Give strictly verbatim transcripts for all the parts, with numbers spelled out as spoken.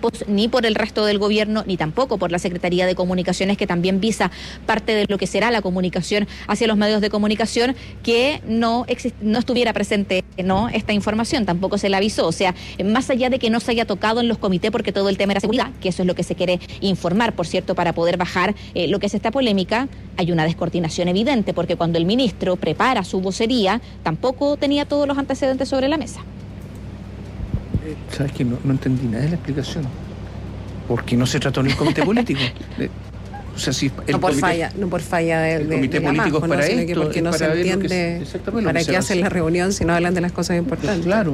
equipos, ni por el resto del gobierno, ni tampoco por la Secretaría de Comunicaciones, que también visa parte de lo que será la comunicación hacia los medios de comunicación, que no, exist- no estuviera presente no esta información, tampoco se la avisó. O sea, más allá de que no se haya tocado en los comités porque todo el tema era seguridad, que eso es lo que se quiere informar, por cierto, para poder bajar eh, lo que es esta polémica, hay una descoordinación evidente, porque cuando el ministro prepara su vocería, tampoco tenía todos los antecedentes sobre la mesa. ¿Sabes qué? No, no entendí nada de la explicación. Porque no se trató en el comité político. O sea, si el no por comité, falla, no por falla de, el comité de, de político la es para ¿no? Sino esto, que porque no se entiende que, para qué hacen la reunión si no hablan de las cosas importantes. Claro.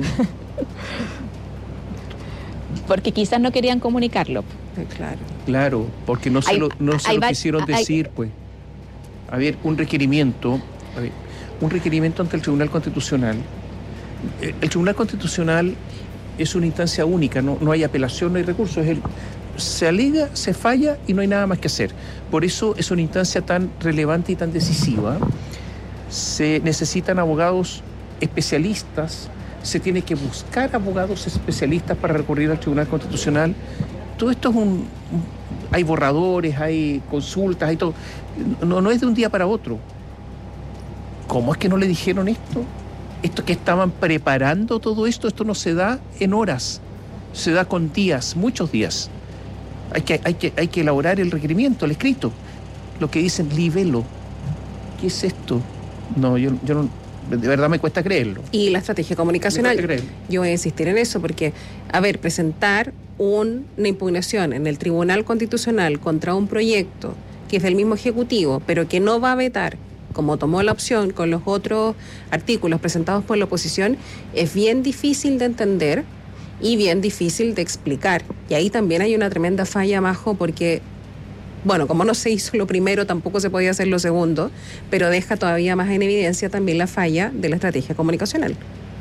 Porque quizás no querían comunicarlo. Claro. Claro, porque no se hay, lo, no se lo va, quisieron hay, decir, pues. A ver, un requerimiento, a ver, un requerimiento ante el Tribunal Constitucional. El Tribunal Constitucional es una instancia única, no, no hay apelación, no hay recurso, es el, se alega, se falla y no hay nada más que hacer. Por eso es una instancia tan relevante y tan decisiva. Se necesitan abogados especialistas, se tiene que buscar abogados especialistas para recurrir al Tribunal Constitucional. Todo esto es un... un hay borradores, hay consultas, hay todo. No, no es de un día para otro. ¿Cómo es que no le dijeron esto? Esto que estaban preparando todo esto, esto no se da en horas, se da con días, muchos días. Hay que, hay que, hay que elaborar el requerimiento, el escrito, lo que dicen libelo. ¿Qué es esto? No, yo, yo no, de verdad me cuesta creerlo. Y la estrategia comunicacional, yo voy a insistir en eso, porque, a ver, presentar un, una impugnación en el Tribunal Constitucional contra un proyecto que es del mismo Ejecutivo, pero que no va a vetar, como tomó la opción con los otros artículos presentados por la oposición, es bien difícil de entender y bien difícil de explicar. Y ahí también hay una tremenda falla, Majo, porque, bueno, como no se hizo lo primero, tampoco se podía hacer lo segundo, pero deja todavía más en evidencia también la falla de la estrategia comunicacional.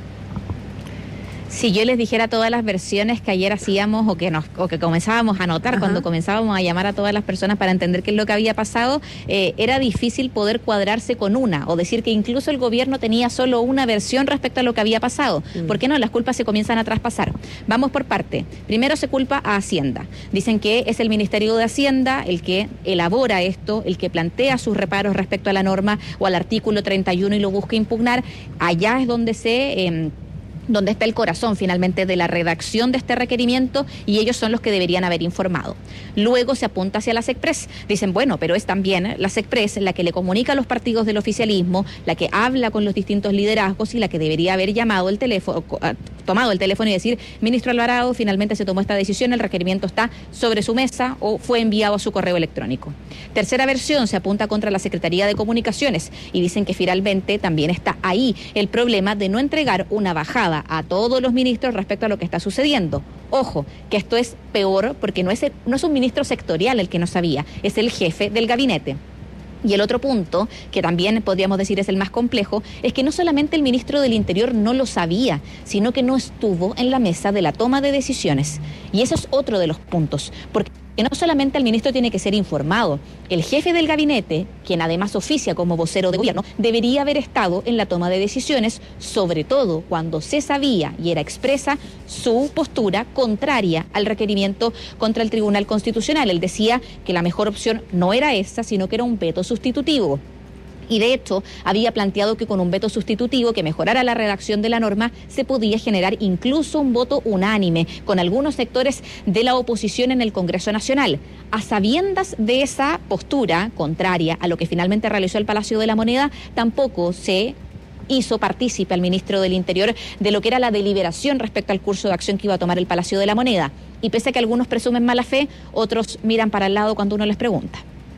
Si yo les dijera todas las versiones que ayer hacíamos o que nos o que comenzábamos a notar, ajá, cuando comenzábamos a llamar a todas las personas para entender qué es lo que había pasado, eh, era difícil poder cuadrarse con una o decir que incluso el gobierno tenía solo una versión respecto a lo que había pasado. Mm. ¿Por qué no? Las culpas se comienzan a traspasar. Vamos por parte. Primero se culpa a Hacienda. Dicen que es el Ministerio de Hacienda el que elabora esto, el que plantea sus reparos respecto a la norma o al artículo treinta y uno y lo busca impugnar. Allá es donde se... Eh, donde está el corazón finalmente de la redacción de este requerimiento y ellos son los que deberían haber informado. Luego se apunta hacia la SECPRES. Dicen, bueno, pero es también la SECPRES la que le comunica a los partidos del oficialismo, la que habla con los distintos liderazgos y la que debería haber llamado el teléfono, tomado el teléfono y decir, ministro Alvarado, finalmente se tomó esta decisión, el requerimiento está sobre su mesa o fue enviado a su correo electrónico. Tercera versión, se apunta contra la Secretaría de Comunicaciones y dicen que finalmente también está ahí el problema de no entregar una bajada a todos los ministros respecto a lo que está sucediendo. Ojo, que esto es peor porque no es, el, no es un ministro sectorial el que no sabía, es el jefe del gabinete. Y el otro punto, que también podríamos decir es el más complejo, es que no solamente el ministro del Interior no lo sabía, sino que no estuvo en la mesa de la toma de decisiones. Y eso es otro de los puntos, porque no solamente el ministro tiene que ser informado, el jefe del gabinete, quien además oficia como vocero de gobierno, debería haber estado en la toma de decisiones, sobre todo cuando se sabía y era expresa su postura contraria al requerimiento contra el Tribunal Constitucional. Él decía que la mejor opción no era esa, sino que era un veto sustitutivo. Y de hecho, había planteado que con un veto sustitutivo que mejorara la redacción de la norma se podía generar incluso un voto unánime con algunos sectores de la oposición en el Congreso Nacional. A sabiendas de esa postura contraria a lo que finalmente realizó el Palacio de la Moneda, tampoco se hizo partícipe al ministro del Interior de lo que era la deliberación respecto al curso de acción que iba a tomar el Palacio de la Moneda. Y pese a que algunos presumen mala fe, otros miran para el lado cuando uno les pregunta.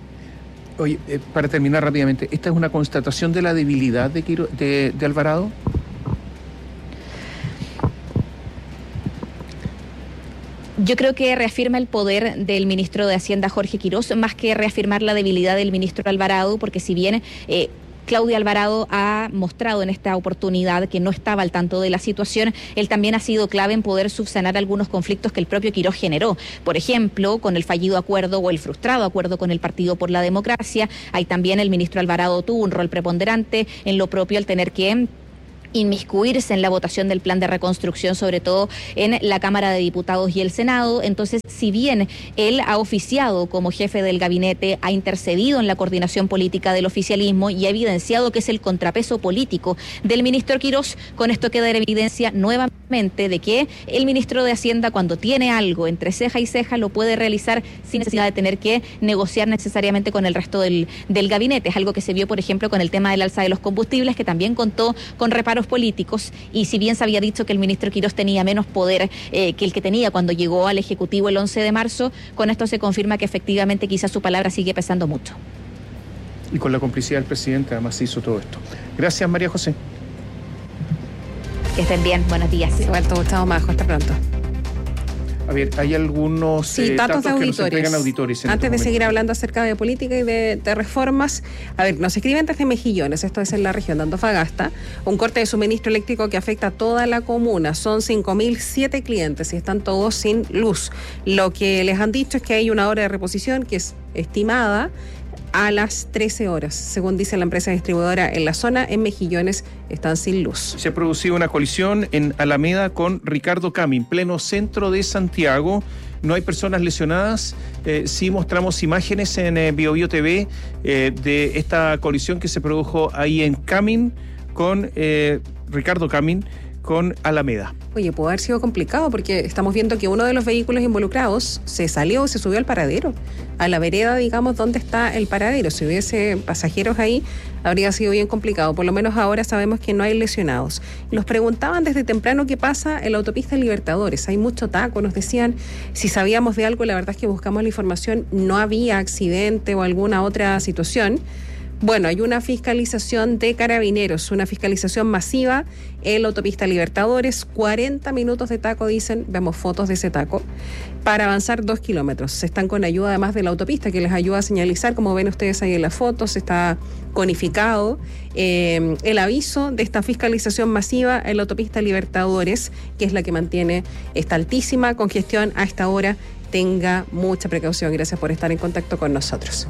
Oye, eh, para terminar rápidamente, ¿esta es una constatación de la debilidad de, Quiro, de, de Alvarado? Yo creo que reafirma el poder del ministro de Hacienda, Jorge Quirós, más que reafirmar la debilidad del ministro Alvarado, porque si bien... Eh, Claudia Alvarado ha mostrado en esta oportunidad que no estaba al tanto de la situación, él también ha sido clave en poder subsanar algunos conflictos que el propio Quirós generó. Por ejemplo, con el fallido acuerdo o el frustrado acuerdo con el Partido por la Democracia, ahí también el ministro Alvarado tuvo un rol preponderante en lo propio al tener que inmiscuirse en la votación del plan de reconstrucción, sobre todo en la Cámara de Diputados y el Senado. Entonces, si bien él ha oficiado como jefe del gabinete, ha intercedido en la coordinación política del oficialismo y ha evidenciado que es el contrapeso político del ministro Quirós, con esto queda en evidencia nuevamente de que el ministro de Hacienda, cuando tiene algo entre ceja y ceja, lo puede realizar sin necesidad de tener que negociar necesariamente con el resto del, del gabinete. Es algo que se vio, por ejemplo, con el tema del alza de los combustibles, que también contó con reparos políticos, y si bien se había dicho que el ministro Quirós tenía menos poder eh, que el que tenía cuando llegó al Ejecutivo el once de marzo, con esto se confirma que efectivamente quizás su palabra sigue pesando mucho. Y con la complicidad del presidente además se hizo todo esto. Gracias, María José. Que estén bien, buenos días. Igual todo, Gustavo Majo, hasta pronto. A ver, hay algunos sí, eh, datos, datos de que nos entregan auditores. Antes de seguir hablando acerca de política y de, de reformas, a ver, nos escriben desde Mejillones, esto es en la región de Antofagasta, un corte de suministro eléctrico que afecta a toda la comuna. Son cinco mil siete clientes y están todos sin luz. Lo que les han dicho es que hay una hora de reposición que es estimada a las trece horas, según dice la empresa distribuidora en la zona. En Mejillones están sin luz. Se ha producido una colisión en Alameda con Ricardo Camin, pleno centro de Santiago. No hay personas lesionadas. Eh, sí mostramos imágenes en eh, Bio Bio T V eh, de esta colisión que se produjo ahí en Camin con eh, Ricardo Camin con Alameda. Oye, puede haber sido complicado porque estamos viendo que uno de los vehículos involucrados se salió, se subió al paradero, a la vereda, digamos, donde está el paradero. Si hubiese pasajeros ahí, habría sido bien complicado. Por lo menos ahora sabemos que no hay lesionados. Nos preguntaban desde temprano qué pasa en la autopista Libertadores. Hay mucho taco, nos decían si sabíamos de algo. La verdad es que buscamos la información, no había accidente o alguna otra situación. Bueno, hay una fiscalización de Carabineros, una fiscalización masiva en la autopista Libertadores, cuarenta minutos de taco, dicen, vemos fotos de ese taco, para avanzar dos kilómetros. Se están con ayuda además de la autopista, que les ayuda a señalizar, como ven ustedes ahí en las fotos, está conificado eh, el aviso de esta fiscalización masiva en la autopista Libertadores, que es la que mantiene esta altísima congestión a esta hora. Tenga mucha precaución. Gracias por estar en contacto con nosotros.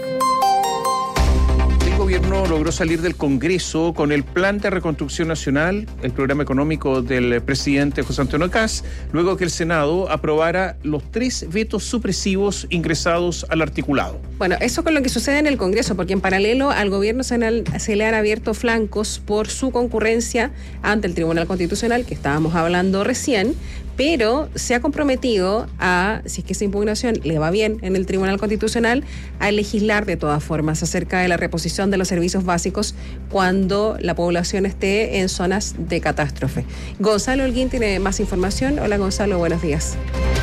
El gobierno logró salir del Congreso con el Plan de Reconstrucción Nacional, el programa económico del presidente José Antonio Kast, luego que el Senado aprobara los tres vetos supresivos ingresados al articulado. Bueno, eso con lo que sucede en el Congreso, porque en paralelo al gobierno se, han, se le han abierto flancos por su concurrencia ante el Tribunal Constitucional, que estábamos hablando recién, pero se ha comprometido a, si es que esa impugnación le va bien en el Tribunal Constitucional, a legislar de todas formas acerca de la reposición de los servicios básicos cuando la población esté en zonas de catástrofe. Gonzalo Holguín tiene más información. Hola Gonzalo, buenos días.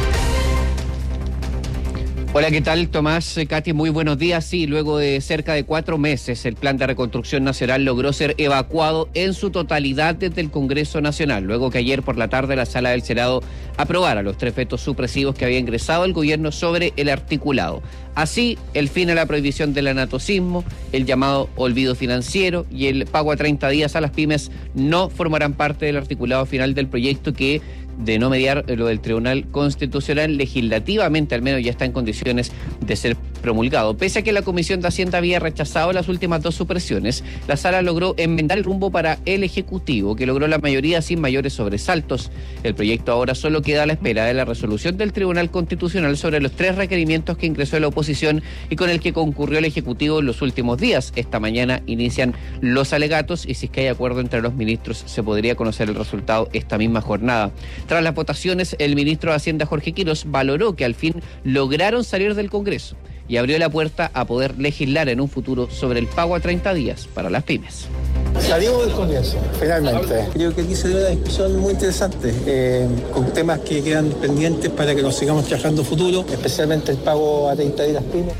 Hola, ¿qué tal, Tomás? Katy, muy buenos días. Sí, luego de cerca de cuatro meses, el Plan de Reconstrucción Nacional logró ser evacuado en su totalidad desde el Congreso Nacional, luego que ayer por la tarde la Sala del Senado aprobara los tres vetos supresivos que había ingresado el gobierno sobre el articulado. Así, el fin a la prohibición del anatocismo, el llamado olvido financiero y el pago a treinta días a las pymes no formarán parte del articulado final del proyecto que, de no mediar lo del Tribunal Constitucional, legislativamente al menos ya está en condiciones de ser promulgado. Pese a que la Comisión de Hacienda había rechazado las últimas dos supresiones, la Sala logró enmendar el rumbo para el Ejecutivo, que logró la mayoría sin mayores sobresaltos. El proyecto ahora solo queda a la espera de la resolución del Tribunal Constitucional sobre los tres requerimientos que ingresó la oposición y con el que concurrió el Ejecutivo en los últimos días. Esta mañana inician los alegatos y si es que hay acuerdo entre los ministros se podría conocer el resultado esta misma jornada. Tras las votaciones, el ministro de Hacienda, Jorge Quirós, valoró que al fin lograron salir del Congreso y abrió la puerta a poder legislar en un futuro sobre el pago a treinta días para las pymes. Salimos del Congreso, finalmente. Creo que aquí se dio una discusión muy interesante, eh, con temas que quedan pendientes para que nos sigamos trabajando futuro, especialmente el pago a treinta días a las pymes.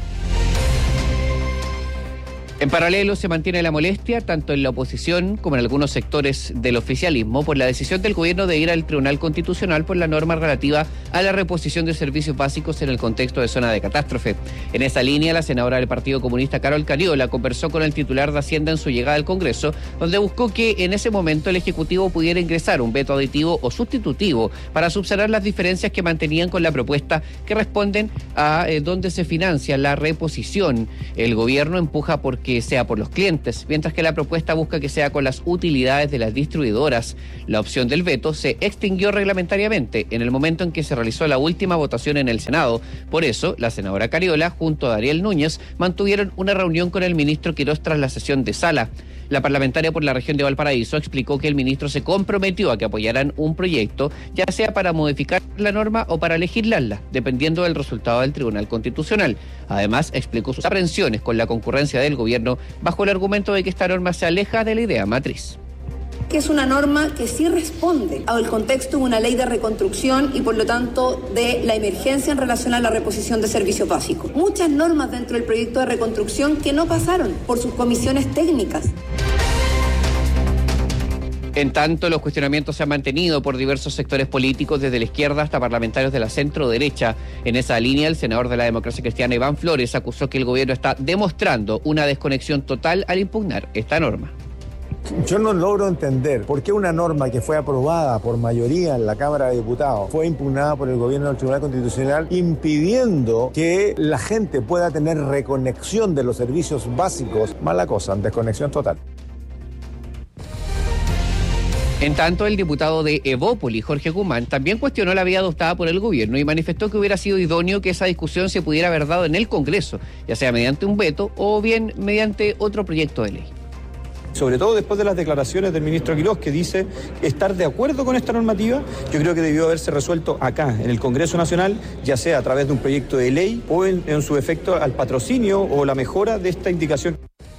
En paralelo se mantiene la molestia tanto en la oposición como en algunos sectores del oficialismo por la decisión del gobierno de ir al Tribunal Constitucional por la norma relativa a la reposición de servicios básicos en el contexto de zona de catástrofe. En esa línea, la senadora del Partido Comunista, Carol Cariola, conversó con el titular de Hacienda en su llegada al Congreso, donde buscó que en ese momento el Ejecutivo pudiera ingresar un veto aditivo o sustitutivo para subsanar las diferencias que mantenían con la propuesta que responden a eh, dónde se financia la reposición. El gobierno empuja porque que sea por los clientes, mientras que la propuesta busca que sea con las utilidades de las distribuidoras. La opción del veto se extinguió reglamentariamente en el momento en que se realizó la última votación en el Senado. Por eso, la senadora Cariola, junto a Dariel Núñez, mantuvieron una reunión con el ministro Quirós tras la sesión de sala. La parlamentaria por la región de Valparaíso explicó que el ministro se comprometió a que apoyaran un proyecto, ya sea para modificar la norma o para legislarla, dependiendo del resultado del Tribunal Constitucional. Además, explicó sus aprensiones con la concurrencia del gobierno bajo el argumento de que esta norma se aleja de la idea matriz. Que es una norma que sí responde al contexto de una ley de reconstrucción y por lo tanto de la emergencia en relación a la reposición de servicios básicos. Muchas normas dentro del proyecto de reconstrucción que no pasaron por sus comisiones técnicas. En tanto, los cuestionamientos se han mantenido por diversos sectores políticos, desde la izquierda hasta parlamentarios de la centro-derecha. En esa línea, el senador de la Democracia Cristiana, Iván Flores, acusó que el gobierno está demostrando una desconexión total al impugnar esta norma. Yo no logro entender por qué una norma que fue aprobada por mayoría en la Cámara de Diputados fue impugnada por el gobierno del Tribunal Constitucional, impidiendo que la gente pueda tener reconexión de los servicios básicos. Mala cosa, desconexión total. En tanto, el diputado de Evópoli, Jorge Guzmán, también cuestionó la vía adoptada por el gobierno y manifestó que hubiera sido idóneo que esa discusión se pudiera haber dado en el Congreso, ya sea mediante un veto o bien mediante otro proyecto de ley. Sobre todo después de las declaraciones del ministro Quirós, que dice estar de acuerdo con esta normativa, yo creo que debió haberse resuelto acá, en el Congreso Nacional, ya sea a través de un proyecto de ley o en, en su efecto al patrocinio o la mejora de esta indicación.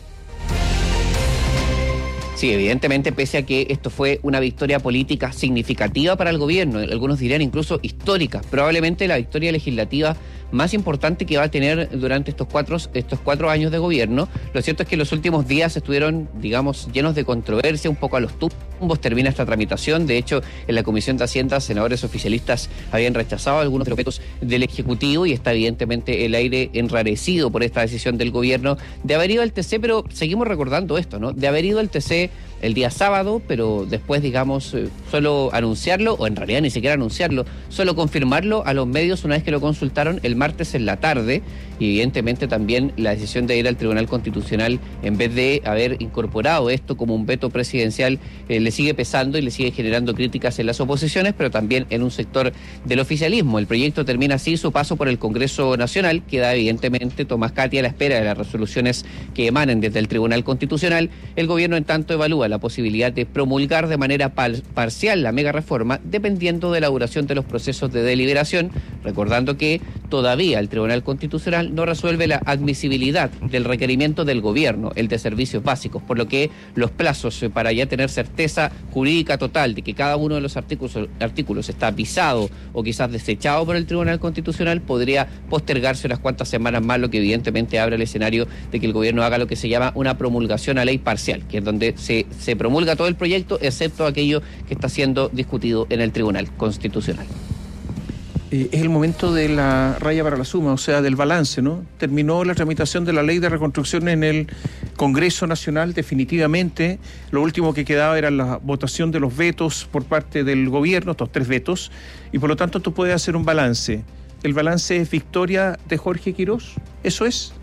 Sí, evidentemente, pese a que esto fue una victoria política significativa para el gobierno, algunos dirían incluso histórica, probablemente la victoria legislativa más importante que va a tener durante estos cuatro, estos cuatro años de gobierno. Lo cierto es que los últimos días estuvieron, digamos, llenos de controversia, un poco a los tumbos. Termina esta tramitación. De hecho, en la Comisión de Hacienda, senadores oficialistas habían rechazado algunos de los vetos del Ejecutivo y está evidentemente el aire enrarecido por esta decisión del gobierno de haber ido al T C, pero seguimos recordando esto, ¿no? De haber ido al T C el día sábado, pero después, digamos, eh, solo anunciarlo, o en realidad ni siquiera anunciarlo, solo confirmarlo a los medios una vez que lo consultaron el martes en la tarde, y evidentemente también la decisión de ir al Tribunal Constitucional, en vez de haber incorporado esto como un veto presidencial, eh, le sigue pesando y le sigue generando críticas en las oposiciones, pero también en un sector del oficialismo. El proyecto termina así su paso por el Congreso Nacional, queda evidentemente Tomás Katy a la espera de las resoluciones que emanen desde el Tribunal Constitucional. El gobierno, en tanto, evalúa la posibilidad de promulgar de manera par- parcial la mega reforma, dependiendo de la duración de los procesos de deliberación, recordando que todavía el Tribunal Constitucional no resuelve la admisibilidad del requerimiento del gobierno, el de servicios básicos, por lo que los plazos para ya tener certeza jurídica total de que cada uno de los artículos, artículos está visado o quizás desechado por el Tribunal Constitucional podría postergarse unas cuantas semanas más, lo que evidentemente abre el escenario de que el gobierno haga lo que se llama una promulgación a ley parcial, que es donde se, se promulga todo el proyecto, excepto aquello que está siendo discutido en el Tribunal Constitucional. Eh, es el momento de la raya para la suma, o sea, del balance, ¿no? Terminó la tramitación de la ley de reconstrucción en el Congreso Nacional definitivamente. Lo último que quedaba era la votación de los vetos por parte del gobierno, estos tres vetos, y por lo tanto tú puedes hacer un balance. ¿El balance es victoria de Jorge Quirós? ¿Eso es?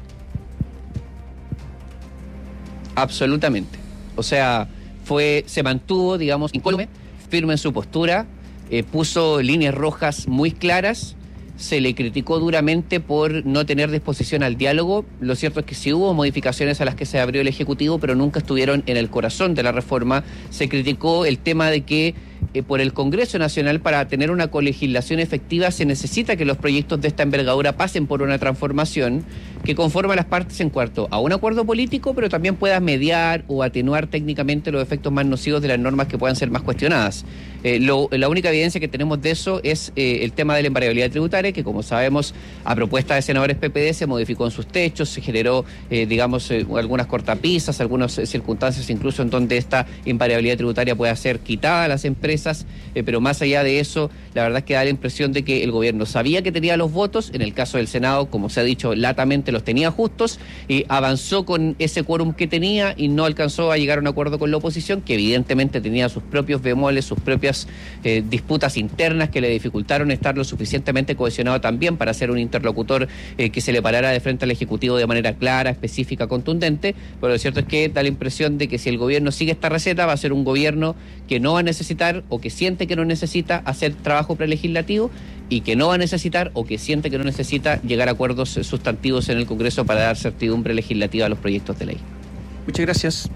Absolutamente. O sea, fue, se mantuvo, digamos, incólume, firme en su postura, eh, puso líneas rojas muy claras, se le criticó duramente por no tener disposición al diálogo. Lo cierto es que sí hubo modificaciones a las que se abrió el Ejecutivo, pero nunca estuvieron en el corazón de la reforma. Se criticó el tema de que eh, por el Congreso Nacional, para tener una colegislación efectiva, se necesita que los proyectos de esta envergadura pasen por una transformación que conforme a las partes en cuanto a un acuerdo político, pero también pueda mediar o atenuar técnicamente los efectos más nocivos de las normas que puedan ser más cuestionadas. Eh, lo, la única evidencia que tenemos de eso es eh, el tema de la invariabilidad tributaria, que como sabemos, a propuesta de senadores P P D se modificó en sus techos, se generó, eh, digamos, eh, algunas cortapisas, algunas eh, circunstancias incluso en donde esta invariabilidad tributaria pueda ser quitada a las empresas, eh, pero más allá de eso, la verdad es que da la impresión de que el gobierno sabía que tenía los votos. En el caso del Senado, como se ha dicho latamente, los los tenía justos, y avanzó con ese quórum que tenía y no alcanzó a llegar a un acuerdo con la oposición, que evidentemente tenía sus propios bemoles, sus propias eh, disputas internas que le dificultaron estar lo suficientemente cohesionado también para ser un interlocutor eh, que se le parara de frente al Ejecutivo de manera clara, específica, contundente. Pero lo cierto es que da la impresión de que si el gobierno sigue esta receta, va a ser un gobierno que no va a necesitar o que siente que no necesita hacer trabajo prelegislativo, y que no va a necesitar o que siente que no necesita llegar a acuerdos sustantivos en el Congreso para dar certidumbre legislativa a los proyectos de ley. Muchas gracias.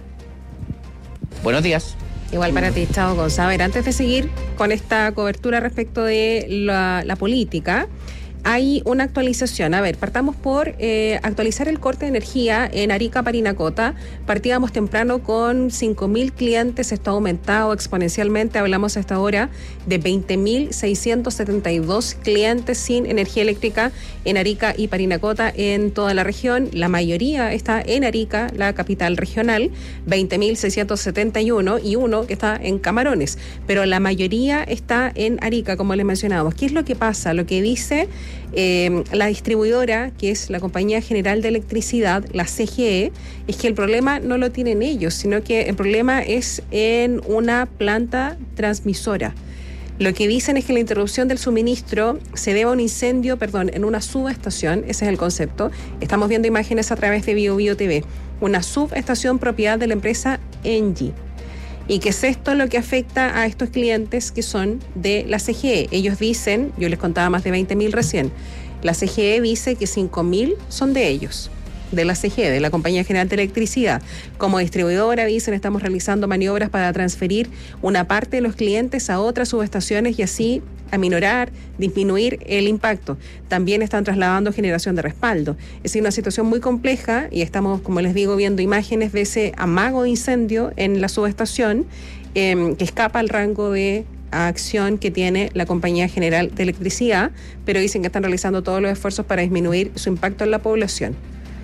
Buenos días. Igual para ti, chao, Gonzalo. A ver, antes de seguir con esta cobertura respecto de la, la política, hay una actualización. A ver, partamos por eh, actualizar el corte de energía en Arica, Parinacota. Partíamos temprano con cinco mil clientes, esto ha aumentado exponencialmente. Hablamos a esta hora de veinte mil seiscientos setenta y dos clientes sin energía eléctrica en Arica y Parinacota en toda la región. La mayoría está en Arica, la capital regional, veinte mil seiscientos setenta y uno, y uno que está en Camarones. Pero la mayoría está en Arica, como les mencionábamos. ¿Qué es lo que pasa? Lo que dice Eh, la distribuidora, que es la Compañía General de Electricidad, la C G E, es que el problema no lo tienen ellos, sino que el problema es en una planta transmisora. Lo que dicen es que la interrupción del suministro se debe a un incendio, perdón, en una subestación, ese es el concepto. Estamos viendo imágenes a través de Bio Bio T V. Una subestación propiedad de la empresa Engie. Y que es esto lo que afecta a estos clientes que son de la C G E. Ellos dicen, yo les contaba más de veinte mil recién, la C G E dice que cinco mil son de ellos, de la C G E, de la Compañía General de Electricidad. Como distribuidora, dicen, estamos realizando maniobras para transferir una parte de los clientes a otras subestaciones y así aminorar, disminuir el impacto. También están trasladando generación de respaldo. Es decir, una situación muy compleja, y estamos, como les digo, viendo imágenes de ese amago de incendio en la subestación eh, que escapa al rango de acción que tiene la Compañía General de Electricidad, pero dicen que están realizando todos los esfuerzos para disminuir su impacto en la población.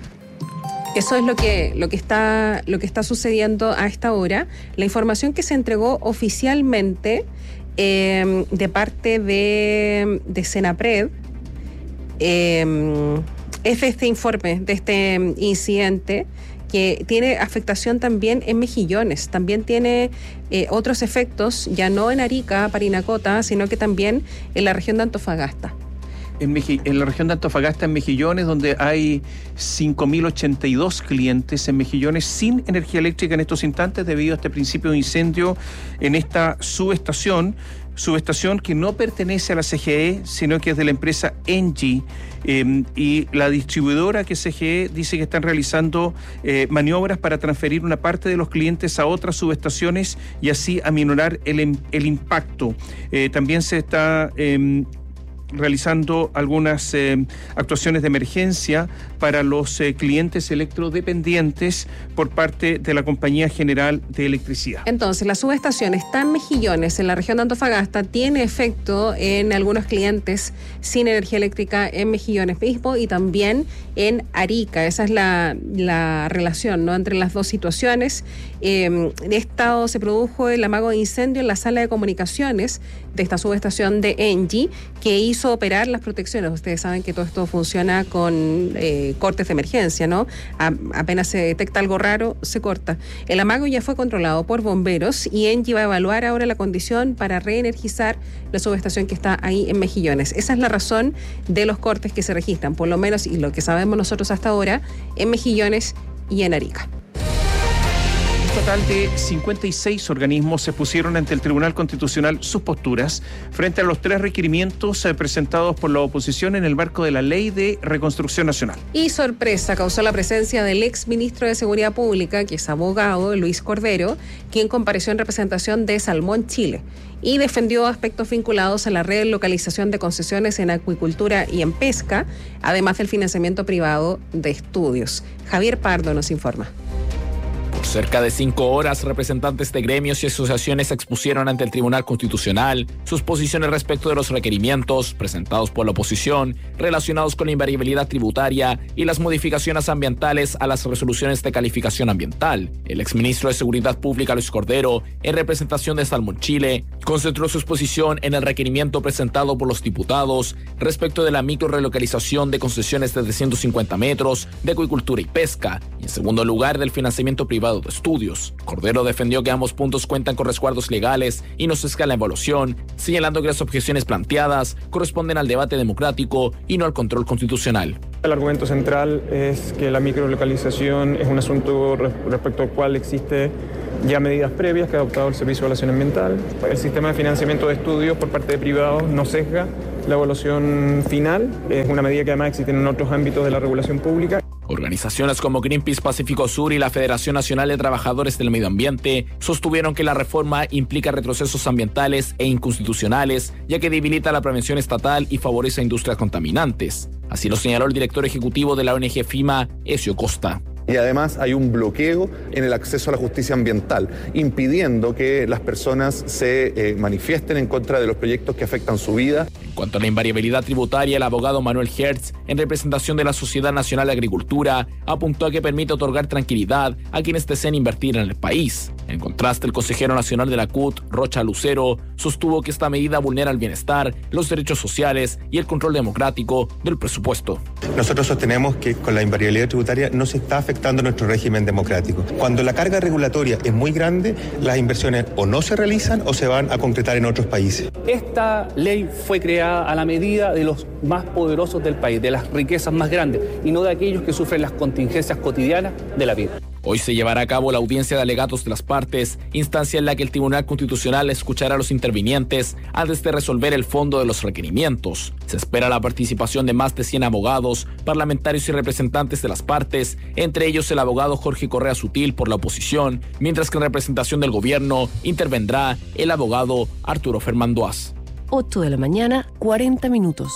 Eso es lo que, lo que está, lo que está sucediendo a esta hora. La información que se entregó oficialmente eh, de parte de, de Senapred eh, es este informe, de este incidente, que tiene afectación también en Mejillones, también tiene eh, otros efectos, ya no en Arica, Parinacota, sino que también en la región de Antofagasta. En, Meji- en la región de Antofagasta, en Mejillones, donde hay cinco mil ochenta y dos clientes en Mejillones sin energía eléctrica en estos instantes debido a este principio de incendio en esta subestación, subestación que no pertenece a la C G E, sino que es de la empresa Engie, eh, y la distribuidora que es C G E dice que están realizando eh, maniobras para transferir una parte de los clientes a otras subestaciones y así aminorar el, el impacto. Eh, también se está Eh, realizando algunas eh, actuaciones de emergencia para los eh, clientes electrodependientes por parte de la Compañía General de Electricidad. Entonces, la subestación está en Mejillones, en la región de Antofagasta, tiene efecto en algunos clientes sin energía eléctrica en Mejillones mismo y también en Arica. Esa es la, la relación, ¿no?, entre las dos situaciones. Eh, de estado se produjo el amago de incendio en la sala de comunicaciones de esta subestación de Engie, que hizo operar las protecciones. Ustedes saben que todo esto funciona con eh, cortes de emergencia, ¿no? A, apenas se detecta algo raro, se corta. El amago ya fue controlado por bomberos y Engie va a evaluar ahora la condición para reenergizar la subestación que está ahí en Mejillones. Esa es la razón de los cortes que se registran, por lo menos, y lo que sabemos nosotros hasta ahora, en Mejillones y en Arica. Un total de cincuenta y seis organismos se pusieron ante el Tribunal Constitucional sus posturas frente a los tres requerimientos eh, presentados por la oposición en el marco de la Ley de Reconstrucción Nacional. Y sorpresa causó la presencia del ex ministro de Seguridad Pública, que es abogado, Luis Cordero, quien compareció en representación de Salmón Chile y defendió aspectos vinculados a la relocalización de concesiones en acuicultura y en pesca, además del financiamiento privado de estudios. Javier Pardo nos informa. cerca de cinco horas, representantes de gremios y asociaciones expusieron ante el Tribunal Constitucional sus posiciones respecto de los requerimientos presentados por la oposición relacionados con la invariabilidad tributaria y las modificaciones ambientales a las resoluciones de calificación ambiental. El exministro de Seguridad Pública, Luis Cordero, en representación de Salmón Chile, concentró su exposición en el requerimiento presentado por los diputados respecto de la microrelocalización de concesiones de ciento cincuenta metros de acuicultura y pesca, y en segundo lugar del financiamiento privado de estudios. Cordero defendió que ambos puntos cuentan con resguardos legales y no se escala evaluación, señalando que las objeciones planteadas corresponden al debate democrático y no al control constitucional. El argumento central es que la microlocalización es un asunto respecto al cual existe ya medidas previas que ha adoptado el Servicio de Evaluación Ambiental. El sistema de financiamiento de estudios por parte de privados no sesga la evaluación final. Es una medida que además existe en otros ámbitos de la regulación pública. Organizaciones como Greenpeace Pacífico Sur y la Federación Nacional de Trabajadores del Medio Ambiente sostuvieron que la reforma implica retrocesos ambientales e inconstitucionales, ya que debilita la prevención estatal y favorece a industrias contaminantes. Así lo señaló el director ejecutivo de la O N G FIMA, Ezio Costa. Y además hay un bloqueo en el acceso a la justicia ambiental, impidiendo que las personas se eh, manifiesten en contra de los proyectos que afectan su vida. En cuanto a la invariabilidad tributaria, el abogado Manuel Hertz, en representación de la Sociedad Nacional de Agricultura, apuntó a que permite otorgar tranquilidad a quienes deseen invertir en el país. En contraste, el consejero nacional de la C U T, Rocha Lucero, sostuvo que esta medida vulnera el bienestar, los derechos sociales y el control democrático del presupuesto. Nosotros sostenemos que con la invariabilidad tributaria no se está afectando nuestro régimen democrático. Cuando la carga regulatoria es muy grande, las inversiones o no se realizan o se van a concretar en otros países. Esta ley fue creada a la medida de los más poderosos del país, de las riquezas más grandes, y no de aquellos que sufren las contingencias cotidianas de la vida. Hoy se llevará a cabo la audiencia de alegatos de las partes, instancia en la que el Tribunal Constitucional escuchará a los intervinientes antes de resolver el fondo de los requerimientos. Se espera la participación de más de cien abogados, parlamentarios y representantes de las partes, entre ellos el abogado Jorge Correa Sutil por la oposición, mientras que en representación del gobierno intervendrá el abogado Arturo Fermandoaz. ocho de la mañana, cuarenta minutos.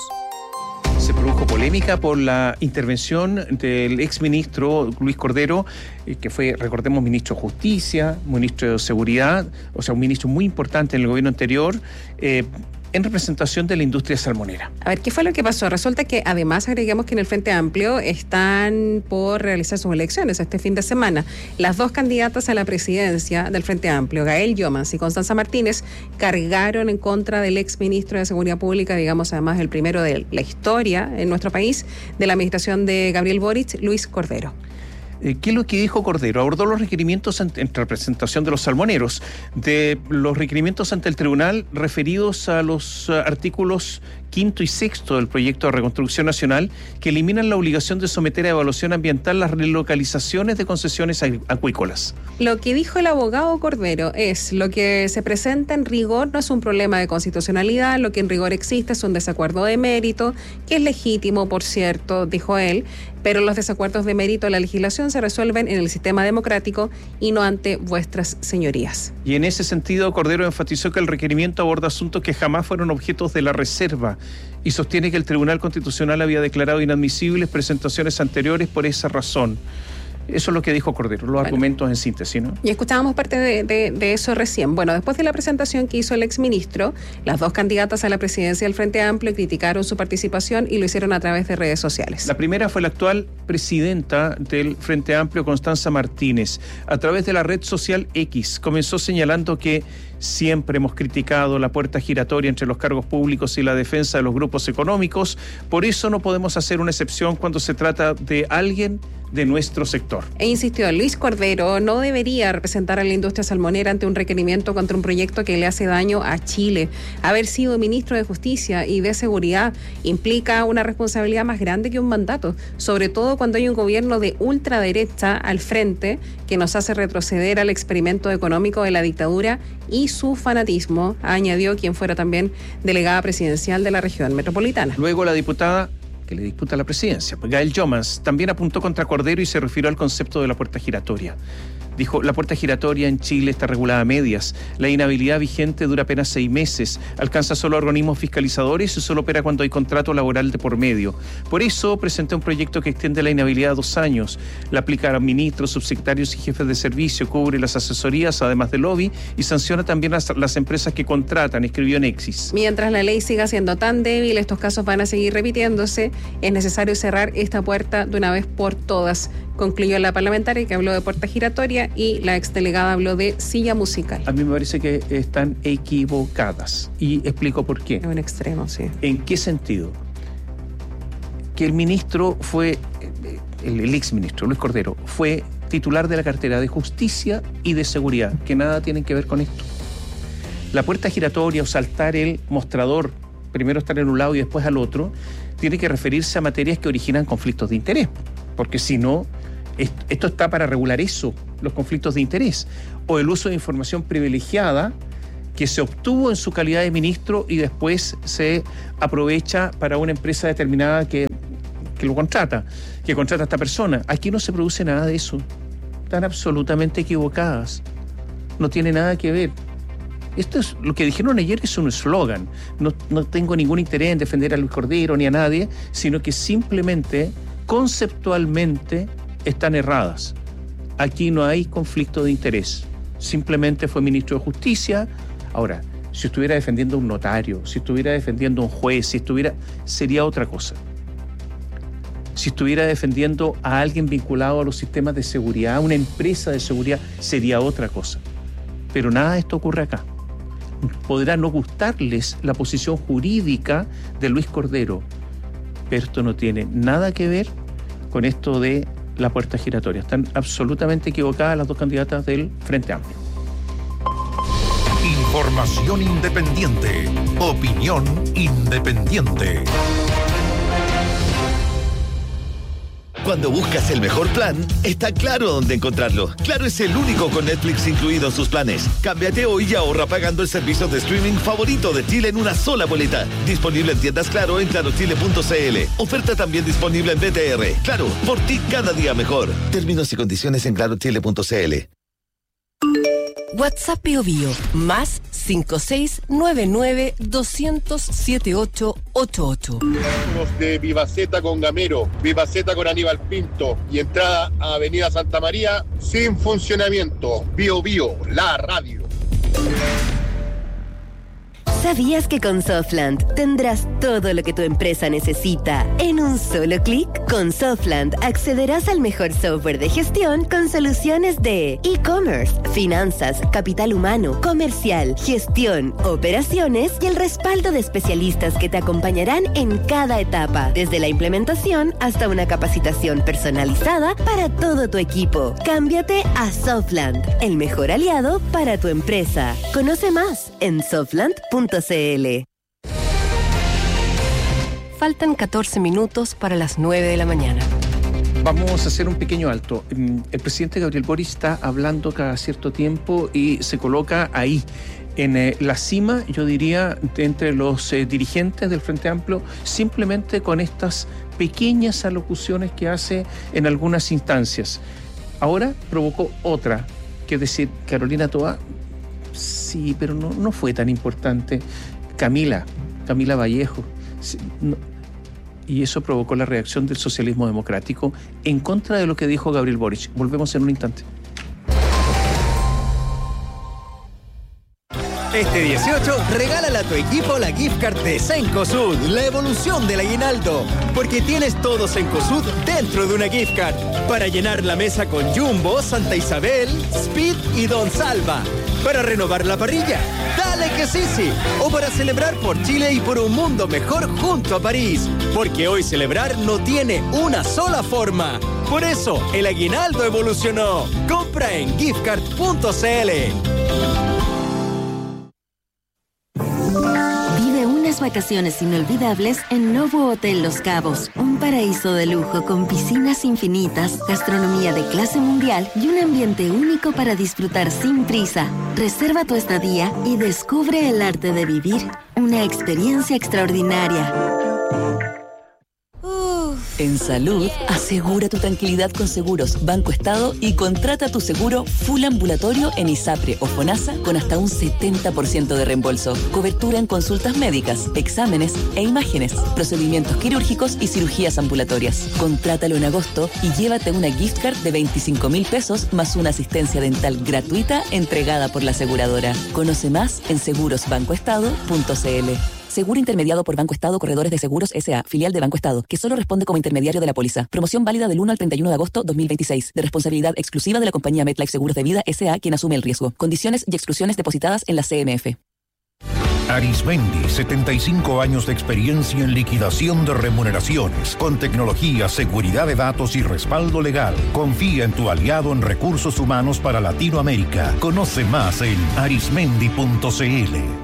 Se produjo polémica por la intervención del exministro Luis Cordero, eh, que fue, recordemos, ministro de Justicia, ministro de Seguridad, o sea, un ministro muy importante en el gobierno anterior, eh, en representación de la industria salmonera. A ver, ¿qué fue lo que pasó? Resulta que además agregamos que en el Frente Amplio están por realizar sus elecciones este fin de semana. Las dos candidatas a la presidencia del Frente Amplio, Gael Llomans y Constanza Martínez, cargaron en contra del exministro de Seguridad Pública, digamos además el primero de la historia en nuestro país, de la administración de Gabriel Boric, Luis Cordero. ¿Qué es lo que dijo Cordero? Abordó los requerimientos ante, en representación de los salmoneros, de los requerimientos ante el tribunal referidos a los uh, artículos quinto y sexto del proyecto de reconstrucción nacional, que eliminan la obligación de someter a evaluación ambiental las relocalizaciones de concesiones acuícolas. Lo que dijo el abogado Cordero es: lo que se presenta en rigor no es un problema de constitucionalidad, lo que en rigor existe es un desacuerdo de mérito, que es legítimo, por cierto, dijo él, pero los desacuerdos de mérito de la legislación se resuelven en el sistema democrático y no ante vuestras señorías. Y en ese sentido, Cordero enfatizó que el requerimiento aborda asuntos que jamás fueron objetos de la reserva y sostiene que el Tribunal Constitucional había declarado inadmisibles presentaciones anteriores por esa razón. Eso es lo que dijo Cordero, los bueno, argumentos en síntesis, ¿no? Y escuchábamos parte de, de, de eso recién. Bueno, después de la presentación que hizo el exministro, las dos candidatas a la presidencia del Frente Amplio criticaron su participación y lo hicieron a través de redes sociales. La primera fue la actual presidenta del Frente Amplio, Constanza Martínez. A través de la red social X comenzó señalando que siempre hemos criticado la puerta giratoria entre los cargos públicos y la defensa de los grupos económicos. Por eso no podemos hacer una excepción cuando se trata de alguien de nuestro sector. E insistió, Luis Cordero no debería representar a la industria salmonera ante un requerimiento contra un proyecto que le hace daño a Chile. Haber sido ministro de Justicia y de Seguridad implica una responsabilidad más grande que un mandato, sobre todo cuando hay un gobierno de ultraderecha al frente que nos hace retroceder al experimento económico de la dictadura y su fanatismo, añadió quien fuera también delegada presidencial de la región metropolitana. Luego la diputada que le disputa la presidencia, Gael Llomans, también apuntó contra Cordero y se refirió al concepto de la puerta giratoria. Dijo, la puerta giratoria en Chile está regulada a medias. La inhabilidad vigente dura apenas seis meses. Alcanza solo a organismos fiscalizadores y solo opera cuando hay contrato laboral de por medio. Por eso presenté un proyecto que extiende la inhabilidad a dos años. La aplica a ministros, subsecretarios y jefes de servicio, cubre las asesorías, además del lobby, y sanciona también las, las empresas que contratan, escribió Nexis. Mientras la ley siga siendo tan débil, estos casos van a seguir repitiéndose. Es necesario cerrar esta puerta de una vez por todas, concluyó la parlamentaria, que habló de puerta giratoria, y la exdelegada habló de silla musical. A mí me parece que están equivocadas, y explico por qué. En un extremo, sí. ¿En qué sentido? Que el ministro fue, el, el exministro Luis Cordero, fue titular de la cartera de Justicia y de Seguridad, que nada tienen que ver con esto. La puerta giratoria o saltar el mostrador, primero estar en un lado y después al otro, tiene que referirse a materias que originan conflictos de interés, porque si no, esto está para regular eso, los conflictos de interés, o el uso de información privilegiada que se obtuvo en su calidad de ministro y después se aprovecha para una empresa determinada que, que lo contrata, que contrata a esta persona. Aquí no se produce nada de eso. Están absolutamente equivocadas. No tiene nada que ver. Esto es lo que dijeron ayer, es un eslogan. No, no tengo ningún interés en defender a Luis Cordero ni a nadie, sino que simplemente, conceptualmente, están erradas. Aquí no hay conflicto de interés. Simplemente fue ministro de Justicia. Ahora, si estuviera defendiendo a un notario, si estuviera defendiendo a un juez, si estuviera, sería otra cosa. Si estuviera defendiendo a alguien vinculado a los sistemas de seguridad, a una empresa de seguridad, sería otra cosa. Pero nada de esto ocurre acá. Podrá no gustarles la posición jurídica de Luis Cordero, pero esto no tiene nada que ver con esto de la puerta giratoria. Están absolutamente equivocadas las dos candidatas del Frente Amplio. Información independiente. Opinión independiente. Cuando buscas el mejor plan, está Claro dónde encontrarlo. Claro es el único con Netflix incluido en sus planes. Cámbiate hoy y ahorra pagando el servicio de streaming favorito de Chile en una sola boleta. Disponible en tiendas Claro en claro chile punto c l. Oferta también disponible en B T R. Claro, por ti cada día mejor. Términos y condiciones en claro chile punto c l. WhatsApp Bio Bio, más cinco seis nueve nueve dos cero cero siete ocho ocho ocho. De Vivaceta con Gamero, Vivaceta con Aníbal Pinto y entrada a Avenida Santa María sin funcionamiento. Bio Bio, la radio. ¿Sabías que con Softland tendrás todo lo que tu empresa necesita en un solo clic? Con Softland accederás al mejor software de gestión con soluciones de e-commerce, finanzas, capital humano, comercial, gestión, operaciones y el respaldo de especialistas que te acompañarán en cada etapa, desde la implementación hasta una capacitación personalizada para todo tu equipo. Cámbiate a Softland, el mejor aliado para tu empresa. Conoce más en softland punto c l. Faltan catorce minutos para las nueve de la mañana. Vamos a hacer un pequeño alto. El presidente Gabriel Boric está hablando cada cierto tiempo y se coloca ahí, en eh, la cima, yo diría, de entre los eh, dirigentes del Frente Amplio, simplemente con estas pequeñas alocuciones que hace en algunas instancias. Ahora provocó otra, que es decir, Carolina Toá, sí, pero no, no fue tan importante. Camila, Camila Vallejo. Sí, no. Y eso provocó la reacción del socialismo democrático en contra de lo que dijo Gabriel Boric. Volvemos en un instante. Este dieciocho, regálale a tu equipo la gift card de Cencosud, la evolución del aguinaldo. Porque tienes todo Cencosud dentro de una gift card. Para llenar la mesa con Jumbo, Santa Isabel, Speed y Don Salva. Para renovar la parrilla, dale que sí, sí. O para celebrar por Chile y por un mundo mejor junto a París. Porque hoy celebrar no tiene una sola forma. Por eso, el aguinaldo evolucionó. Compra en giftcard punto c l. Vacaciones inolvidables en Novo Hotel Los Cabos, un paraíso de lujo con piscinas infinitas, gastronomía de clase mundial y un ambiente único para disfrutar sin prisa. Reserva tu estadía y descubre el arte de vivir una experiencia extraordinaria. Uf. En salud, asegura tu tranquilidad con Seguros Banco Estado y contrata tu seguro full ambulatorio en ISAPRE o FONASA con hasta un setenta por ciento de reembolso. Cobertura en consultas médicas, exámenes e imágenes, procedimientos quirúrgicos y cirugías ambulatorias. Contrátalo en agosto y llévate una gift card de veinticinco mil pesos más una asistencia dental gratuita entregada por la aseguradora. Conoce más en seguros banco estado punto c l. Seguro intermediado por Banco Estado Corredores de Seguros S A, filial de Banco Estado, que solo responde como intermediario de la póliza. Promoción válida del uno al treinta y uno de agosto dos mil veintiséis. De responsabilidad exclusiva de la compañía MetLife Seguros de Vida S A, quien asume el riesgo. Condiciones y exclusiones depositadas en la C M F. Arismendi, setenta y cinco años de experiencia en liquidación de remuneraciones, con tecnología, seguridad de datos y respaldo legal. Confía en tu aliado en recursos humanos para Latinoamérica. Conoce más en arismendi punto c l.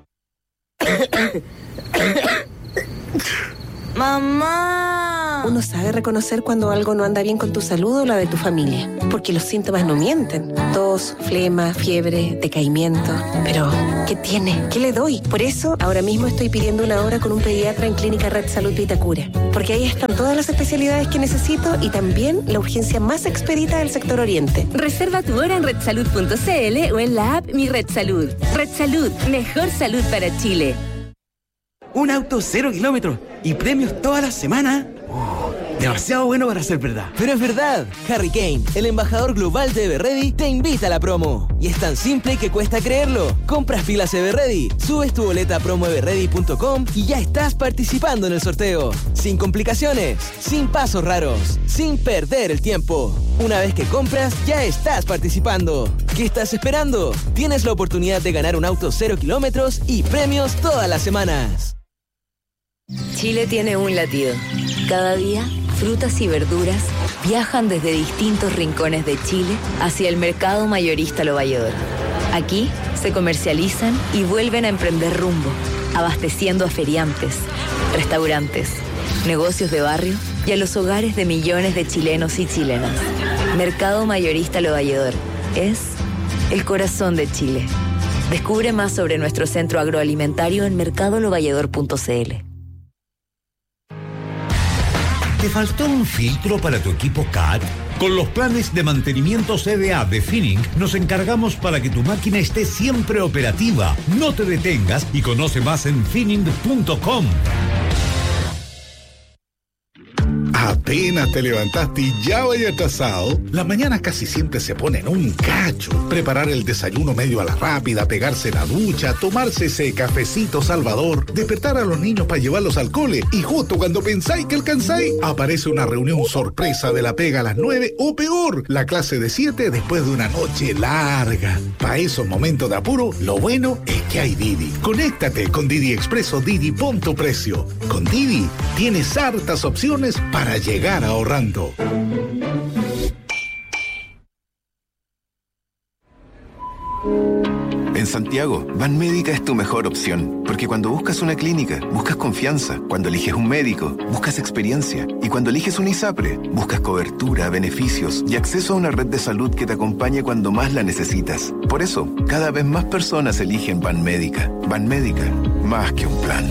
¡Mamá! Uno sabe reconocer cuando algo no anda bien con tu salud o la de tu familia, porque los síntomas no mienten. Tos, flema, fiebre, decaimiento. Pero, ¿qué tiene? ¿Qué le doy? Por eso, ahora mismo estoy pidiendo una hora con un pediatra en Clínica Red Salud Vitacura, porque ahí están todas las especialidades que necesito y también la urgencia más expedita del sector oriente. Reserva tu hora en red salud punto c l o en la app Mi Red Salud. Red Salud, mejor salud para Chile. Un auto cero kilómetros y premios toda la semana. Oh, demasiado bueno para ser verdad. Pero es verdad. Harry Kane, el embajador global de Everready, te invita a la promo. Y es tan simple que cuesta creerlo. Compras pilas Everready, subes tu boleta a promo everready punto com y ya estás participando en el sorteo. Sin complicaciones, sin pasos raros, sin perder el tiempo. Una vez que compras, ya estás participando. ¿Qué estás esperando? Tienes la oportunidad de ganar un auto cero kilómetros y premios todas las semanas. Chile tiene un latido. Cada día, frutas y verduras viajan desde distintos rincones de Chile hacia el mercado mayorista Lo Valledor. Aquí se comercializan y vuelven a emprender rumbo, abasteciendo a feriantes, restaurantes, negocios de barrio y a los hogares de millones de chilenos y chilenas. Mercado mayorista Lo Valledor es el corazón de Chile. Descubre más sobre nuestro centro agroalimentario en mercado lo valledor punto c l. ¿Te faltó un filtro para tu equipo C A T? Con los planes de mantenimiento C D A de Finning nos encargamos para que tu máquina esté siempre operativa. No te detengas y conoce más en finning punto com. Apenas te levantaste y ya vaya atrasado. Las mañanas casi siempre se ponen un cacho. Preparar el desayuno medio a la rápida, pegarse la ducha, tomarse ese cafecito salvador, despertar a los niños para llevarlos al cole y justo cuando pensáis que alcanzáis, aparece una reunión sorpresa de la pega a las nueve o peor, la clase de siete después de una noche larga. Para esos momentos de apuro, lo bueno es que hay Didi. Conéctate con Didi Expreso Didi Punto Precio. Con Didi tienes hartas opciones para llegar ahorrando. En Santiago, Banmédica es tu mejor opción, porque cuando buscas una clínica, buscas confianza, cuando eliges un médico, buscas experiencia, y cuando eliges un ISAPRE, buscas cobertura, beneficios y acceso a una red de salud que te acompañe cuando más la necesitas. Por eso, cada vez más personas eligen Banmédica. Banmédica, más que un plan.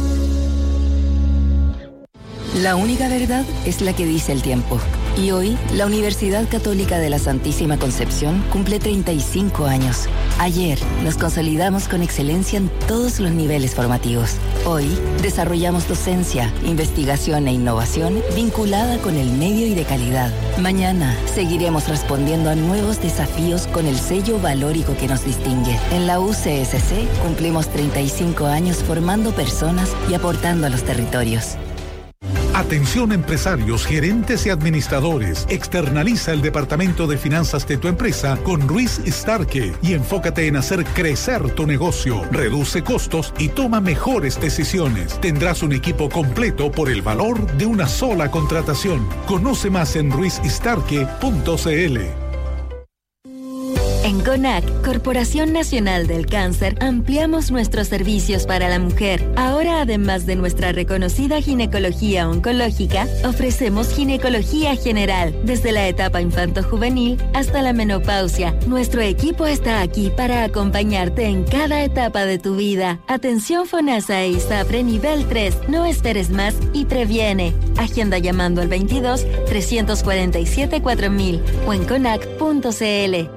La única verdad es la que dice el tiempo. Y hoy, la Universidad Católica de la Santísima Concepción cumple treinta y cinco años. Ayer, nos consolidamos con excelencia en todos los niveles formativos. Hoy, desarrollamos docencia, investigación e innovación vinculada con el medio y de calidad. Mañana, seguiremos respondiendo a nuevos desafíos con el sello valórico que nos distingue. En la U C S C, cumplimos treinta y cinco años formando personas y aportando a los territorios. Atención empresarios, gerentes y administradores. Externaliza el departamento de finanzas de tu empresa con Ruiz Starke y enfócate en hacer crecer tu negocio. Reduce costos y toma mejores decisiones. Tendrás un equipo completo por el valor de una sola contratación. Conoce más en ruiz starke punto c l. En CONAC, Corporación Nacional del Cáncer, ampliamos nuestros servicios para la mujer. Ahora, además de nuestra reconocida ginecología oncológica, ofrecemos ginecología general, desde la etapa infanto-juvenil hasta la menopausia. Nuestro equipo está aquí para acompañarte en cada etapa de tu vida. Atención FONASA e ISAPRE nivel tres. No esperes más y previene. Agenda llamando al veintidós, trescientos cuarenta y siete, cuatro mil o en conac punto c l.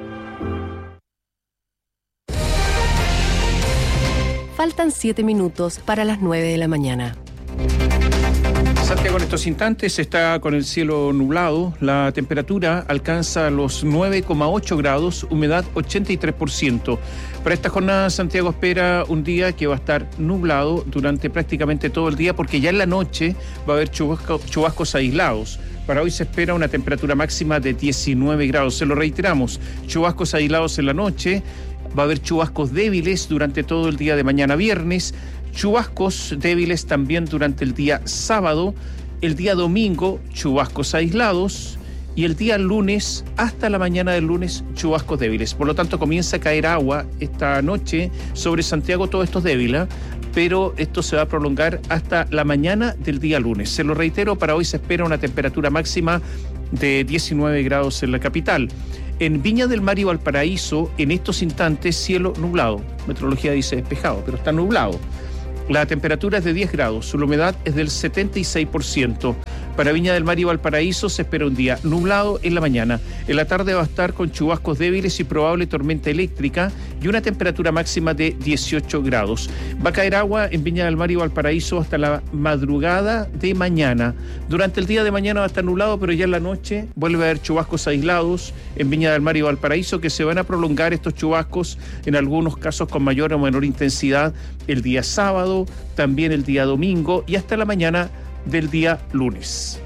Faltan siete minutos para las nueve de la mañana. Santiago en estos instantes está con el cielo nublado. La temperatura alcanza los nueve coma ocho grados, humedad ochenta y tres por ciento. Para esta jornada, Santiago espera un día que va a estar nublado durante prácticamente todo el día, porque ya en la noche va a haber chubasco, chubascos aislados. Para hoy se espera una temperatura máxima de diecinueve grados. Se lo reiteramos, chubascos aislados en la noche. Va a haber chubascos débiles durante todo el día de mañana viernes, chubascos débiles también durante el día sábado, el día domingo chubascos aislados y el día lunes hasta la mañana del lunes chubascos débiles. Por lo tanto, comienza a caer agua esta noche sobre Santiago, todo esto es débil, ¿eh? Pero esto se va a prolongar hasta la mañana del día lunes. Se lo reitero, para hoy se espera una temperatura máxima de diecinueve grados en la capital. En Viña del Mar y Valparaíso, en estos instantes, cielo nublado. Meteorología dice despejado, pero está nublado. La temperatura es de diez grados, la humedad es del setenta y seis por ciento. Para Viña del Mar y Valparaíso se espera un día nublado en la mañana. En la tarde va a estar con chubascos débiles y probable tormenta eléctrica y una temperatura máxima de dieciocho grados. Va a caer agua en Viña del Mar y Valparaíso hasta la madrugada de mañana. Durante el día de mañana va a estar nublado, pero ya en la noche vuelve a haber chubascos aislados en Viña del Mar y Valparaíso, que se van a prolongar estos chubascos en algunos casos con mayor o menor intensidad el día sábado, también el día domingo y hasta la mañana del día lunes.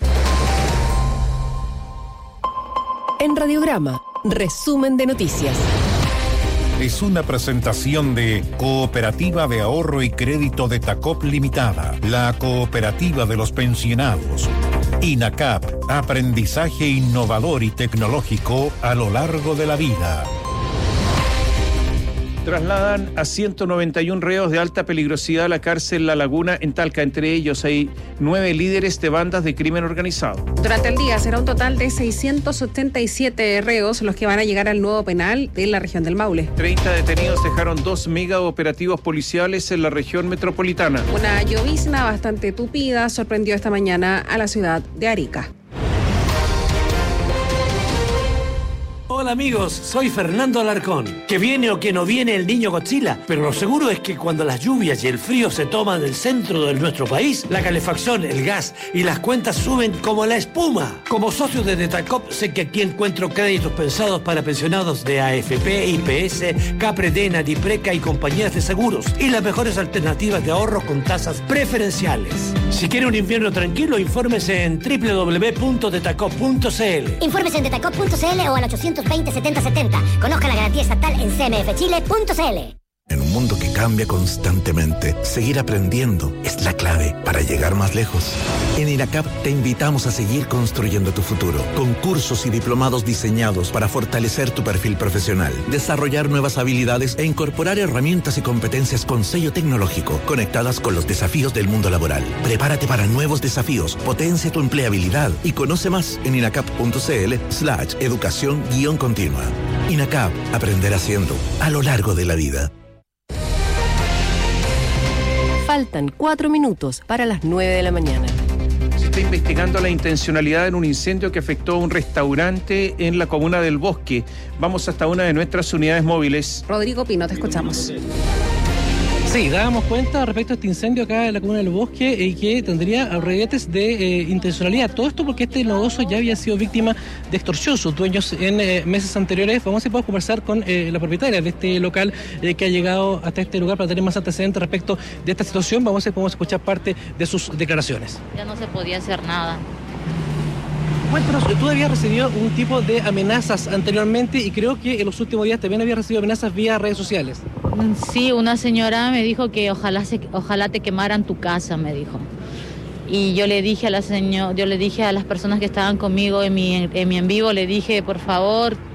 En Radiograma, resumen de noticias. Es una presentación de Cooperativa de Ahorro y Crédito de Tacop Limitada, la cooperativa de los pensionados. INACAP, aprendizaje innovador y tecnológico a lo largo de la vida. Trasladan a ciento noventa y uno reos de alta peligrosidad a la cárcel La Laguna en Talca. Entre ellos hay nueve líderes de bandas de crimen organizado. Durante el día será un total de seiscientos setenta y siete reos los que van a llegar al nuevo penal de la región del Maule. treinta detenidos dejaron dos mega operativos policiales en la región metropolitana. Una llovizna bastante tupida sorprendió esta mañana a la ciudad de Arica. Hola amigos, soy Fernando Alarcón. Que viene o que no viene el niño Godzilla, pero lo seguro es que cuando las lluvias y el frío se toman el centro de nuestro país, la calefacción, el gas y las cuentas suben como la espuma. Como socio de Detacop, sé que aquí encuentro créditos pensados para pensionados de A F P, I P S, Capredena, Dipreca y compañías de seguros, y las mejores alternativas de ahorro con tasas preferenciales. Si quiere un invierno tranquilo, infórmese en doble u doble u doble u punto detacop punto c l. Infórmese en detacop punto c l o al ochocientos veinte, setenta setenta. Conozca la garantía estatal en c m f chile punto c l. En un mundo que cambia constantemente, seguir aprendiendo es la clave para llegar más lejos. En INACAP te invitamos a seguir construyendo tu futuro, con cursos y diplomados diseñados para fortalecer tu perfil profesional, desarrollar nuevas habilidades e incorporar herramientas y competencias con sello tecnológico, conectadas con los desafíos del mundo laboral. Prepárate para nuevos desafíos, potencia tu empleabilidad y conoce más en inacap punto c l slash educación guión continua. INACAP, aprender haciendo a lo largo de la vida. Faltan cuatro minutos para las nueve de la mañana. Se está investigando la intencionalidad en un incendio que afectó a un restaurante en la comuna del Bosque. Vamos hasta una de nuestras unidades móviles. Rodrigo Pino, te escuchamos. Sí, dábamos cuenta respecto a este incendio acá en la comuna del Bosque y eh, que tendría reguetes de eh, intencionalidad. Todo esto porque este nodoso ya había sido víctima de extorsión. Sus dueños en eh, meses anteriores. Vamos a ver si podemos conversar con eh, la propietaria de este local eh, que ha llegado hasta este lugar para tener más antecedentes respecto de esta situación. Vamos a ver si podemos escuchar parte de sus declaraciones. Ya no se podía hacer nada. Cuéntanos, tú habías recibido un tipo de amenazas anteriormente y creo que en los últimos días también habías recibido amenazas vía redes sociales. Sí, una señora me dijo que ojalá se, ojalá te quemaran tu casa, me dijo. Y yo le dije a la señora, yo le dije a las personas que estaban conmigo en mi, en mi en vivo, le dije, por favor,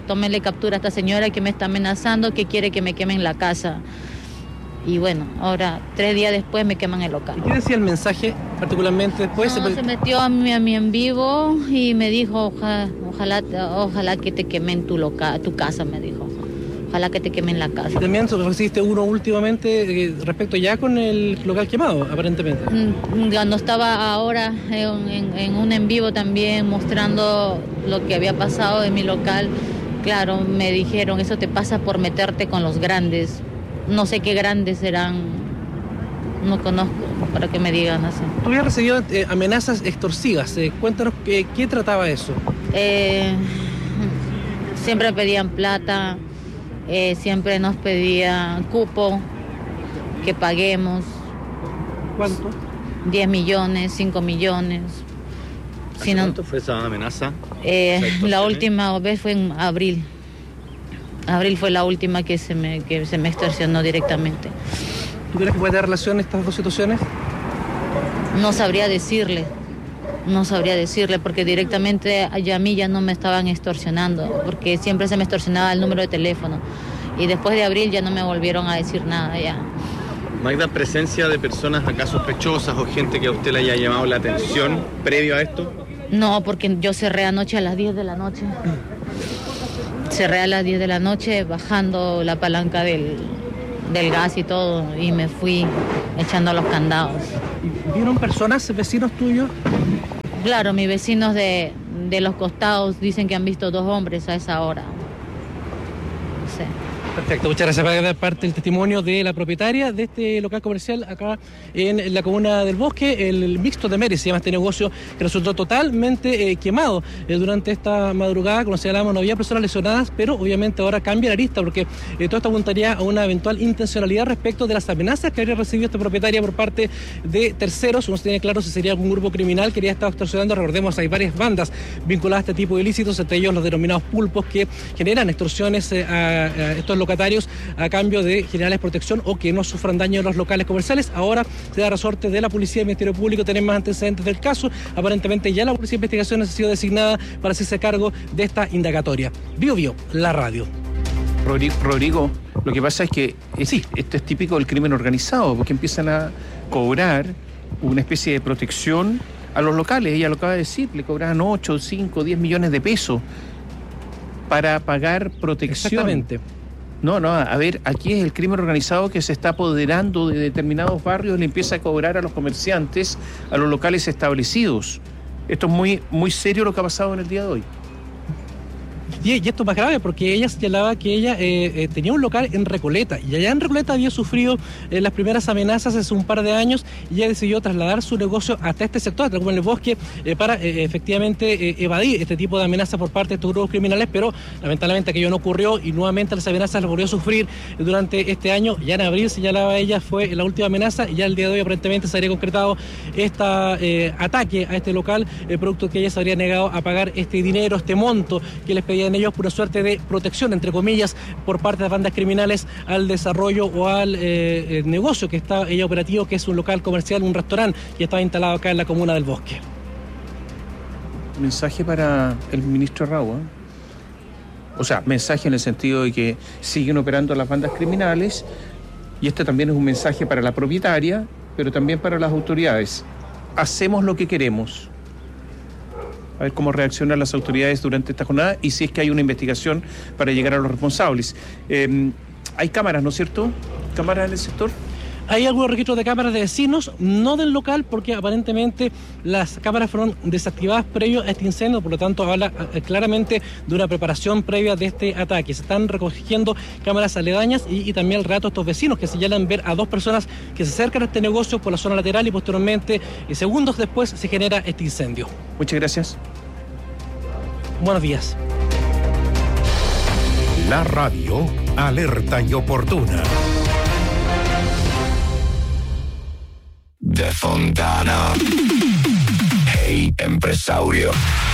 tómenle captura a esta señora que me está amenazando, que quiere que me quemen la casa. Y bueno, ahora, tres días después me queman el local. ¿Y qué decía el mensaje particularmente después? No, se, se metió a mí, a mí en vivo y me dijo, ojalá, ojalá, ojalá que te quemen tu, loca, tu casa, me dijo. Ojalá que te quemen la casa. Y también recibiste uno últimamente eh, respecto ya con el local quemado, aparentemente. Cuando estaba ahora en, en, en un en vivo también mostrando lo que había pasado en mi local, claro, me dijeron, eso te pasa por meterte con los grandes. No sé qué grandes serán, no conozco, para que me digan así. Tú habías recibido eh, amenazas extorsivas, eh, cuéntanos qué, qué trataba eso. Eh, siempre pedían plata. Eh, siempre nos pedían cupo, que paguemos. ¿Cuánto? diez millones, cinco millones. Si no, ¿cuánto fue esa amenaza? Eh, la última vez fue en abril. Abril fue la última que se me, que se me extorsionó directamente. ¿Tú crees que puede tener relación estas dos situaciones? No sabría decirle. No sabría decirle, porque directamente a mí ya no me estaban extorsionando, porque siempre se me extorsionaba el número de teléfono. Y después de abril ya no me volvieron a decir nada ya. Magda, ¿presencia de personas acá sospechosas o gente que a usted le haya llamado la atención previo a esto? No, porque yo cerré anoche a las diez de la noche. Cerré a las diez de la noche bajando la palanca del, del gas y todo, y me fui echando los candados. ¿Vieron personas, vecinos tuyos? Claro, mis vecinos de, de los costados dicen que han visto dos hombres a esa hora. Sí. Perfecto, muchas gracias. Para dar parte del testimonio de la propietaria de este local comercial acá en la comuna del Bosque, el Mixto de Mérez, se llama este negocio, que resultó totalmente eh, quemado eh, durante esta madrugada. Como señalamos, no había personas lesionadas, pero obviamente ahora cambia la lista, porque eh, todo esto apuntaría a una eventual intencionalidad respecto de las amenazas que habría recibido esta propietaria por parte de terceros. No se tiene claro si sería algún grupo criminal que habría estado extorsionando. Recordemos, hay varias bandas vinculadas a este tipo de ilícitos, entre ellos los denominados pulpos, que generan extorsiones eh, a, a estos locatarios a cambio de generarles protección o que no sufran daño en los locales comerciales. Ahora se da resorte de la Policía y del Ministerio Público tener más antecedentes del caso. Aparentemente ya la Policía de Investigaciones ha sido designada para hacerse cargo de esta indagatoria. Bio Bio, la radio. Rodrigo, lo que pasa es que es, sí. esto es típico del crimen organizado, porque empiezan a cobrar una especie de protección a los locales. Ella lo acaba de decir, le cobraban ocho, cinco, diez millones de pesos para pagar protección. Exactamente. No, no, a ver, aquí es el crimen organizado que se está apoderando de determinados barrios, le empieza a cobrar a los comerciantes, a los locales establecidos. Esto es muy, muy serio lo que ha pasado en el día de hoy. Y, y esto es más grave porque ella señalaba que ella eh, eh, tenía un local en Recoleta y allá en Recoleta había sufrido eh, las primeras amenazas hace un par de años y ella decidió trasladar su negocio hasta este sector, hasta el Bosque, eh, para eh, efectivamente eh, evadir este tipo de amenazas por parte de estos grupos criminales, pero lamentablemente aquello no ocurrió y nuevamente las amenazas las volvió a sufrir durante este año. Ya en abril, señalaba ella, fue la última amenaza y ya el día de hoy aparentemente se habría concretado este eh, ataque a este local, eh, producto que ella se habría negado a pagar este dinero, este monto que les pedían ellos por una suerte de protección, entre comillas, por parte de las bandas criminales al desarrollo o al eh, eh, negocio que está ella operativo, que es un local comercial, un restaurante que está instalado acá en la comuna del Bosque. Mensaje para el ministro Raúl. O sea, mensaje en el sentido de que siguen operando las bandas criminales, y este también es un mensaje para la propietaria, pero también para las autoridades. Hacemos lo que queremos. A ver cómo reaccionan las autoridades durante esta jornada y si es que hay una investigación para llegar a los responsables. Eh, hay cámaras, ¿no es cierto? ¿Cámaras en el sector? Hay algunos registros de cámaras de vecinos, no del local, porque aparentemente las cámaras fueron desactivadas previo a este incendio, por lo tanto habla eh, claramente de una preparación previa de este ataque. Se están recogiendo cámaras aledañas y, y también el relato de estos vecinos que señalan ver a dos personas que se acercan a este negocio por la zona lateral y posteriormente, eh, segundos después, se genera este incendio. Muchas gracias. Buenos días. La radio, alerta y oportuna. De Fontana. Hey, empresario.